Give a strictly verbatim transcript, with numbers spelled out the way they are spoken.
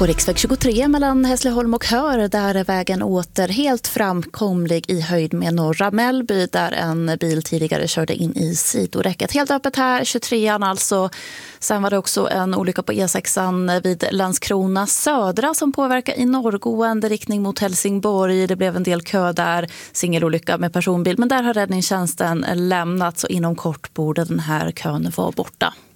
På riksväg tjugotre mellan Hässleholm och Hör, där är vägen åter helt framkomlig i höjd med Norra Mellby, där en bil tidigare körde in i sidoräcket. Helt öppet här, tjugotrean alltså. Sen var det också en olycka på E sexan vid Landskrona södra som påverkar i norrgående riktning mot Helsingborg. Det blev en del kö där, singelolycka med personbil, men där har räddningstjänsten lämnat, så inom kort borde den här kön vara borta.